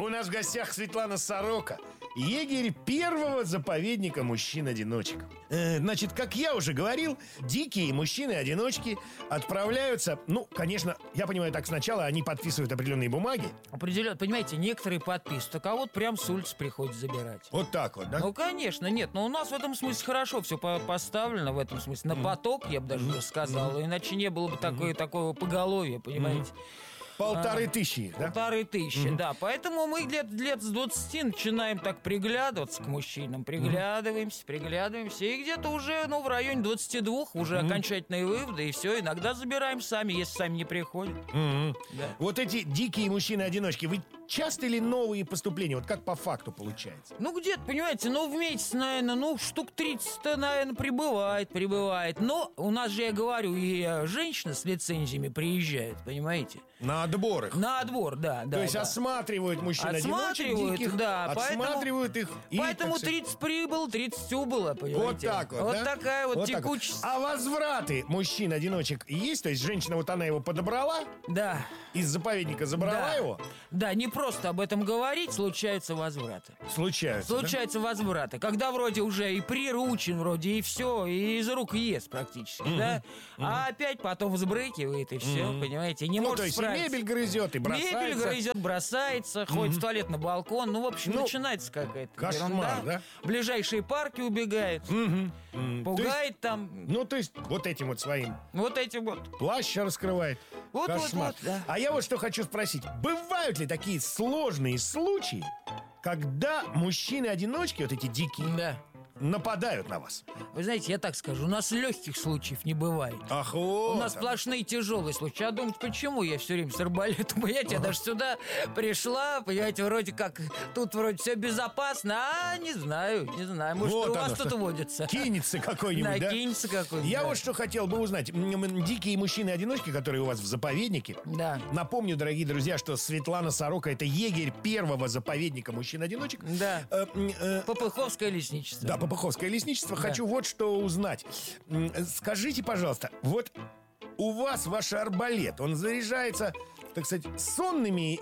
нас в гостях Светлана Сорока, егерь первого заповедника мужчин-одиночек. Значит, как я уже говорил, дикие мужчины-одиночки отправляются. Ну, конечно, я понимаю, так сначала они подписывают определенные бумаги. Определенно, понимаете, некоторые подписывают, а кого-то прям с улицы приходят забирать. Вот так вот, да? Ну, конечно, нет, но у нас в этом смысле хорошо все поставлено, в этом смысле. На поток, я бы даже сказал, иначе не было бы такого поголовья, понимаете. 1500, да? 1500, да. Поэтому мы лет с 20 начинаем так приглядываться к мужчинам. Приглядываемся, и где-то уже, в районе 22 уже окончательные выводы, и все, иногда забираем сами, если сами не приходят. Да. Вот эти дикие мужчины-одиночки, вы часто ли новые поступления? Вот как по факту получается? Ну, где-то, понимаете, в месяц, наверное, штук 30-то, наверное, прибывает. Но у нас же, я говорю, и женщины с лицензиями приезжают, понимаете? На отбор их? На отбор, да. То есть осматривают мужчин-одиночек диких, да, отсматривают их. Поэтому 30 прибыло, 30 убыло, понимаете? Вот так вот, Вот такая вот текучесть. А возвраты мужчин-одиночек есть? То есть женщина, вот она его подобрала? Да. Из заповедника забрала его? Да, не просто об этом говорить, случаются возвраты. Случаются возвраты. Когда вроде уже и приручен, вроде и все, и из рук ест практически, да? А опять потом взбрыкивает, и все, понимаете? Не может справиться. То есть мебель грызет и бросается. Ходит в туалет на балкон. В общем, начинается какая-то кошмар, ерунда. да? В ближайшие парки убегает. Пугает там. То есть вот этим вот своим. Вот этим вот. Плащ раскрывает. Кошмар. Да. А я вот что хочу спросить. Бывают ли такие сложные случаи, когда мужчины-одиночки, вот эти дикие, нападают на вас? Вы знаете, я так скажу, у нас легких случаев не бывает. Ах, вот. У нас сплошные тяжелые случаи. А думаете, почему я все время с арбалетом? Понимаете, я даже сюда пришла, понимаете, вроде как тут вроде все безопасно, а не знаю. Может, вот у вас тут водится. Кинется какой-нибудь, да? Кинется какой-нибудь. Я вот что хотел бы узнать. Дикие мужчины-одиночки, которые у вас в заповеднике. Да. Напомню, дорогие друзья, что Светлана Сорока — это егерь первого заповедника мужчин-одиночек. Да. Попыховское лесничество. Да, Попыховское лесничество. Хочу вот что узнать. Скажите, пожалуйста, вот у вас ваш арбалет, он заряжается, так сказать, сонными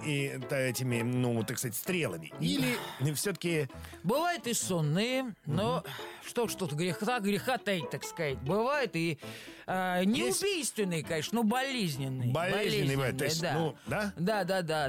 этими, так сказать, стрелами? Или все-таки... Бывают и сонные, но что ж тут греха таить, так сказать. Бывает и не убийственные, конечно, но болезненные. Болезненные, то есть, да. Да? Да.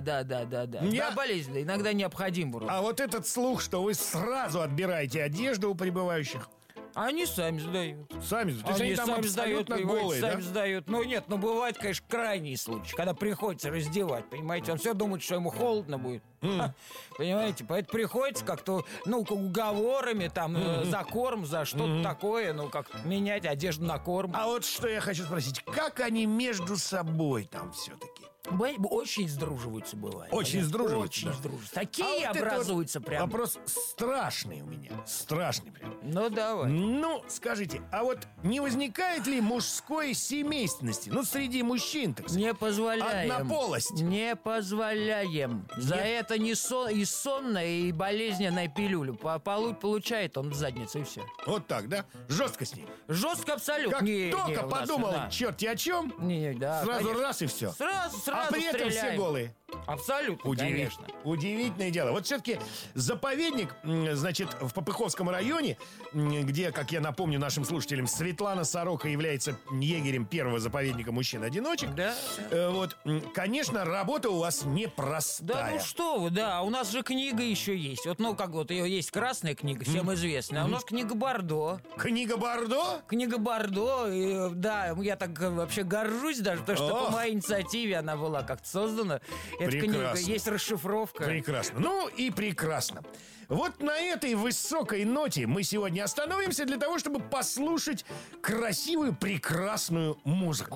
Да, болезненные, иногда необходим вроде. А вот этот слух, что вы сразу отбираете одежду у прибывающих? Они сами сдают. Сами сдают? То есть они там абсолютно голые, да? Сами сдают. Бывает, конечно, крайний случай, когда приходится раздевать, понимаете? Он все думает, что ему холодно будет. Понимаете? Поэтому приходится как-то, уговорами, за корм, за что-то такое, как менять одежду на корм. А вот что я хочу спросить. Как они между собой там все-таки? Очень сдруживаются, бывает. Очень сдруживаются? Очень сдруживаются. Такие образуются прям. Вопрос страшный у меня. Страшный прям. Давай. Скажите, а вот не возникает ли мужской семейственности? Среди мужчин, так сказать. Не позволяем. Однополость. Не позволяем. За это и сонная, и болезненная пилюля. Получает он в задницу, и все. Вот так, да? Жестко с ним. Жестко абсолютно. Как только подумал, черти о чем, сразу конечно. Раз и все. Сразу А при этом стреляем. все голые. Абсолютно, конечно. Удивительное дело. Вот все-таки заповедник, значит, в Попыховском районе, где, как я напомню нашим слушателям, Светлана Сорока является егерем первого заповедника мужчин-одиночек. Да. Конечно, работа у вас непростая. Да, что вы, у нас же книга еще есть. Ее есть красная книга, всем известная. А у нас книга Бордо. Книга Бордо? Книга Бордо. И, я так вообще горжусь даже, потому что по моей инициативе она была как-то создана. Эта книга, есть расшифровка. Прекрасно. И прекрасно. Вот на этой высокой ноте мы сегодня остановимся для того, чтобы послушать красивую, прекрасную музыку.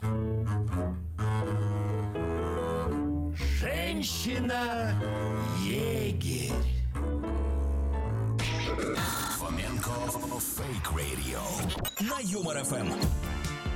Женщина-егерь. Фоменко Фейк Radio на Юмор ФМ.